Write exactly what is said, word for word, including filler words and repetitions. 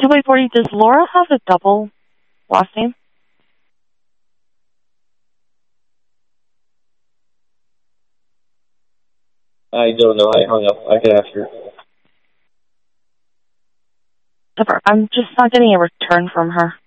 two by forty, does Laura have a double last name? I don't know. I hung up. I could ask her. I'm just not getting a return from her.